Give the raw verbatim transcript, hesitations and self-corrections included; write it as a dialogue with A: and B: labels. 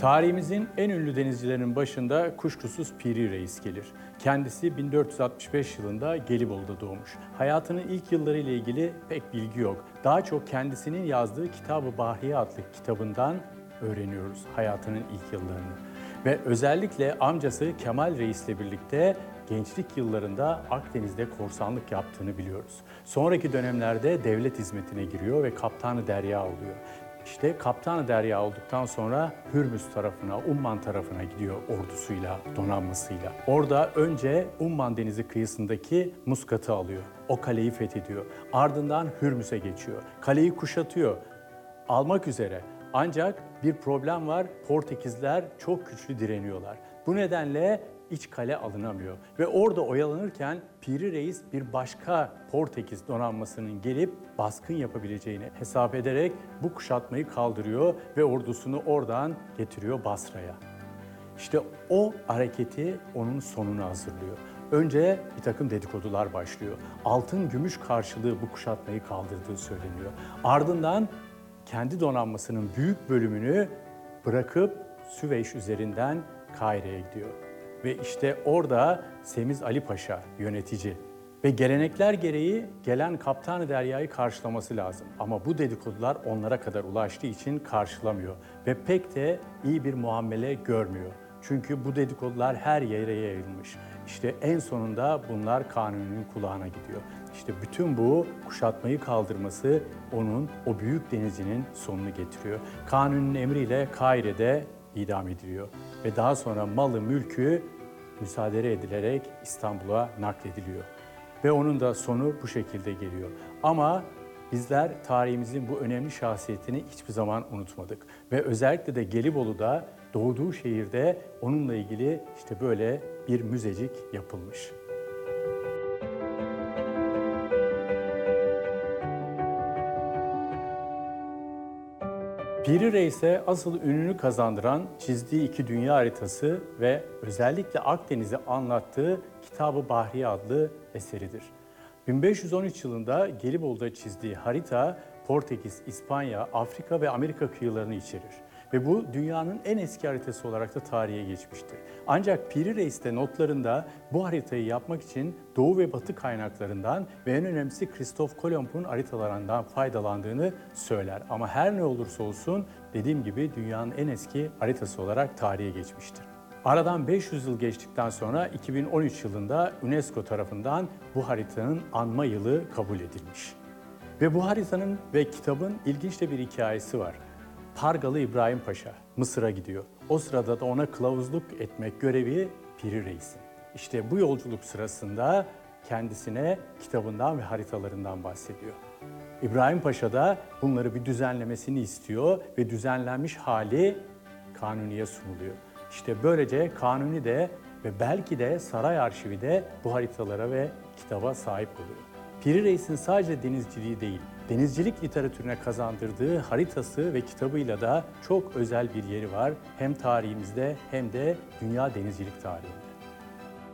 A: Tarihimizin en ünlü denizcilerinin başında kuşkusuz Piri Reis gelir. Kendisi bin dört yüz altmış beş yılında Gelibolu'da doğmuş. Hayatının ilk yılları ile ilgili pek bilgi yok. Daha çok kendisinin yazdığı Kitab-ı Bahriye adlı kitabından öğreniyoruz hayatının ilk yıllarını. Ve özellikle amcası Kemal Reis'le birlikte gençlik yıllarında Akdeniz'de korsanlık yaptığını biliyoruz. Sonraki dönemlerde devlet hizmetine giriyor ve Kaptanı Derya oluyor. İşte Kaptanı Derya olduktan sonra Hürmüz tarafına, Umman tarafına gidiyor ordusuyla, donanmasıyla. Orada önce Umman Denizi kıyısındaki Muskat'ı alıyor. O kaleyi fethediyor. Ardından Hürmüz'e geçiyor. Kaleyi kuşatıyor. Almak üzere. Ancak bir problem var. Portekizler çok güçlü direniyorlar. Bu nedenle iç kale alınamıyor. Ve orada oyalanırken Piri Reis bir başka Portekiz donanmasının gelip baskın yapabileceğini hesap ederek bu kuşatmayı kaldırıyor ve ordusunu oradan getiriyor Basra'ya. İşte o hareketi onun sonunu hazırlıyor. Önce bir takım dedikodular başlıyor. Altın gümüş karşılığı bu kuşatmayı kaldırdığı söyleniyor. Ardından kendi donanmasının büyük bölümünü bırakıp Süveyş üzerinden Kahire'ye gidiyor. Ve işte orada Semiz Ali Paşa yönetici ve gelenekler gereği gelen Kaptanı Derya'yı karşılaması lazım. Ama bu dedikodular onlara kadar ulaştığı için karşılamıyor ve pek de iyi bir muamele görmüyor. Çünkü bu dedikodular her yere yayılmış. İşte en sonunda bunlar Kanuni'nin kulağına gidiyor. İşte bütün bu kuşatmayı kaldırması onun, o büyük denizcinin sonunu getiriyor. Kanuni'nin emriyle Kahire'de idam ediliyor ve daha sonra malı mülkü müsaade edilerek İstanbul'a naklediliyor. Ve onun da sonu bu şekilde geliyor. Ama bizler tarihimizin bu önemli şahsiyetini hiçbir zaman unutmadık. Ve özellikle de Gelibolu'da, doğduğu şehirde onunla ilgili işte böyle bir müzecik yapılmış. Piri Reis'e asıl ününü kazandıran çizdiği iki dünya haritası ve özellikle Akdeniz'i anlattığı Kitab-ı Bahriye adlı eseridir. bin beş yüz on üç yılında Gelibolu'da çizdiği harita Portekiz, İspanya, Afrika ve Amerika kıyılarını içerir. Ve bu dünyanın en eski haritası olarak da tarihe geçmiştir. Ancak Piri Reis de notlarında bu haritayı yapmak için Doğu ve Batı kaynaklarından ve en önemlisi Kristof Kolomb'un haritalarından faydalandığını söyler. Ama her ne olursa olsun dediğim gibi dünyanın en eski haritası olarak tarihe geçmiştir. Aradan beş yüz yıl geçtikten sonra iki bin on üç yılında UNESCO tarafından bu haritanın anma yılı kabul edilmiş. Ve bu haritanın ve kitabın ilginç de bir hikayesi var. Pargalı İbrahim Paşa Mısır'a gidiyor. O sırada da ona kılavuzluk etmek görevi Piri Reis'in. İşte bu yolculuk sırasında kendisine kitabından ve haritalarından bahsediyor. İbrahim Paşa da bunları bir düzenlemesini istiyor ve düzenlenmiş hali Kanuni'ye sunuluyor. İşte böylece Kanuni de ve belki de saray arşivi de bu haritalara ve kitaba sahip oluyor. Piri Reis'in sadece denizciliği değil, denizcilik literatürüne kazandırdığı haritası ve kitabıyla da çok özel bir yeri var. Hem tarihimizde hem de dünya denizcilik tarihinde.